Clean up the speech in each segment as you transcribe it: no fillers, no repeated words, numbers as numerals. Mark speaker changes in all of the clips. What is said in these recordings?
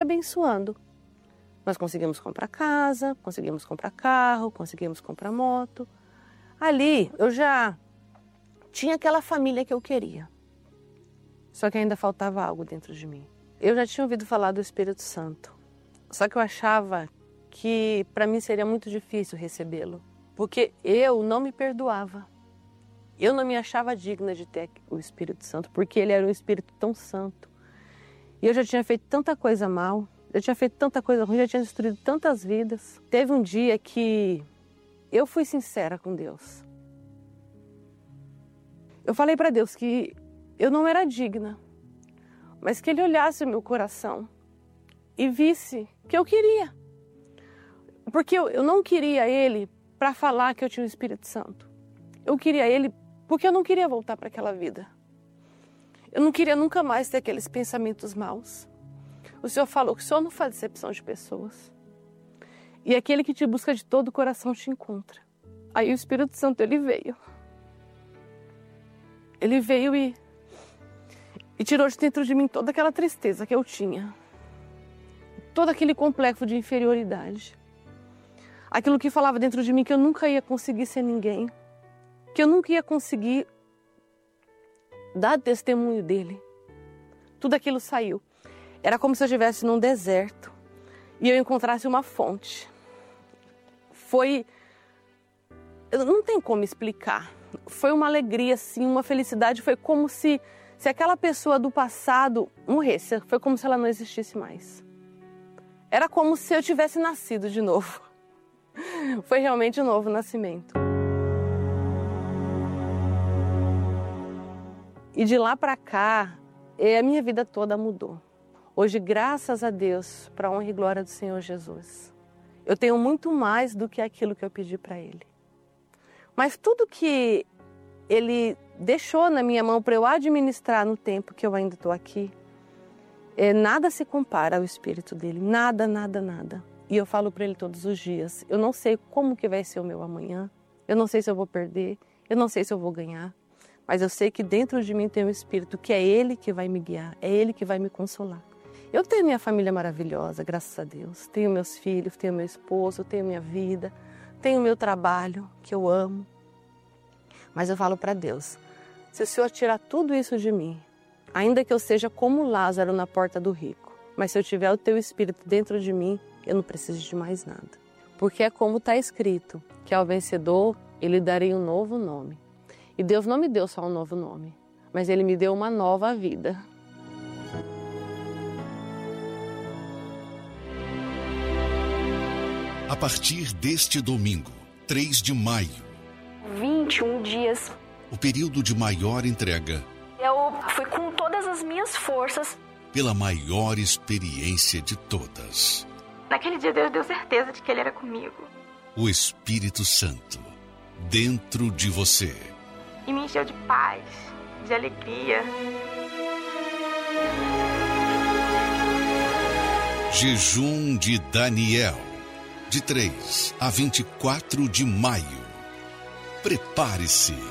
Speaker 1: abençoando. Nós conseguimos comprar casa, conseguimos comprar carro, conseguimos comprar moto. Ali eu já tinha aquela família que eu queria. Só que ainda faltava algo dentro de mim. Eu já tinha ouvido falar do Espírito Santo. Só que eu achava que para mim seria muito difícil recebê-lo. Porque eu não me perdoava. Eu não me achava digna de ter o Espírito Santo, porque ele era um Espírito tão santo. E eu já tinha feito tanta coisa mal, já tinha feito tanta coisa ruim, já tinha destruído tantas vidas. Teve um dia que eu fui sincera com Deus. Eu falei para Deus que eu não era digna, mas que Ele olhasse o meu coração e visse que eu queria. Porque eu não queria Ele para falar que eu tinha o Espírito Santo. Eu queria Ele porque eu não queria voltar para aquela vida. Eu não queria nunca mais ter aqueles pensamentos maus. O Senhor falou que o Senhor não faz acepção de pessoas. E aquele que te busca de todo o coração te encontra. Aí o Espírito Santo, Ele veio. Ele veio e tirou de dentro de mim toda aquela tristeza que eu tinha. Todo aquele complexo de inferioridade. Aquilo que falava dentro de mim que eu nunca ia conseguir ser ninguém. Que eu nunca ia conseguir dar testemunho dele. Tudo aquilo saiu. Era como se eu estivesse num deserto e eu encontrasse uma fonte. Não tem como explicar. Foi uma alegria, assim, uma felicidade. Foi como se aquela pessoa do passado morresse. Foi como se ela não existisse mais. Era como se eu tivesse nascido de novo. Foi realmente um novo nascimento. E de lá para cá, a minha vida toda mudou. Hoje, graças a Deus, para a honra e glória do Senhor Jesus, eu tenho muito mais do que aquilo que eu pedi para Ele. Mas tudo que Ele deixou na minha mão para eu administrar no tempo que eu ainda estou aqui, nada se compara ao Espírito dele, nada, nada, nada. E eu falo para Ele todos os dias, eu não sei como que vai ser o meu amanhã, eu não sei se eu vou perder, eu não sei se eu vou ganhar, mas eu sei que dentro de mim tem um Espírito que é Ele que vai me guiar, é Ele que vai me consolar. Eu tenho minha família maravilhosa, graças a Deus. Tenho meus filhos, tenho meu esposo, tenho minha vida, tenho meu trabalho, que eu amo. Mas eu falo para Deus, se o Senhor tirar tudo isso de mim, ainda que eu seja como Lázaro na porta do rico, mas se eu tiver o Teu Espírito dentro de mim, eu não preciso de mais nada. Porque é como está escrito, que ao vencedor Ele darei um novo nome. E Deus não me deu só um novo nome, mas Ele me deu uma nova vida.
Speaker 2: A partir deste domingo, 3 de maio,
Speaker 3: 21 dias.
Speaker 2: O período de maior entrega.
Speaker 3: Eu fui com todas as minhas forças.
Speaker 2: Pela maior experiência de todas.
Speaker 3: Naquele dia Deus deu certeza de que Ele era comigo.
Speaker 2: O Espírito Santo, dentro de você.
Speaker 3: E me encheu de paz, de alegria.
Speaker 2: Jejum de Daniel. De 3 a 24 de maio. Prepare-se.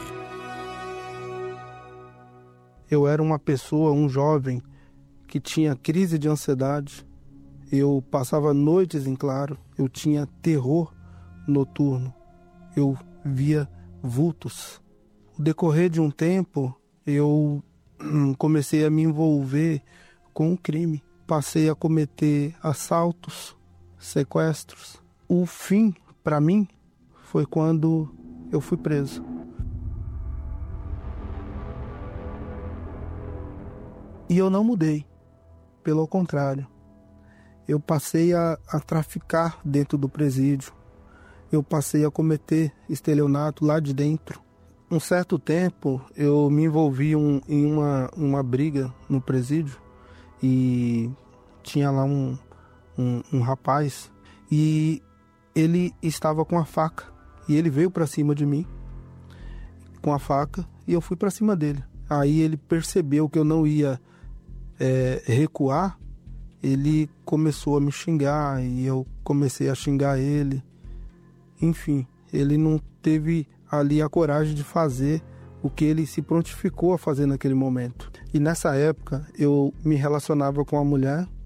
Speaker 4: Eu era uma pessoa, um jovem, que tinha crise de ansiedade. Eu passava noites em claro. Eu tinha terror noturno. Eu via vultos. No decorrer de um tempo, eu comecei a me envolver com o crime. Passei a cometer assaltos, sequestros. O fim, para mim, foi quando eu fui preso. E eu não mudei, pelo contrário. Eu passei a traficar dentro do presídio. Eu passei a cometer estelionato lá de dentro. Um certo tempo, eu me envolvi em uma briga no presídio. E tinha lá um rapaz. E ele estava com a faca. E ele veio para cima de mim com a faca. E eu fui para cima dele. Aí ele percebeu que eu não ia recuar. Ele começou a me xingar e eu comecei a xingar ele. Enfim, ele não teve ali a coragem de fazer o que ele se prontificou a fazer naquele momento. E nessa época eu me relacionava com uma mulher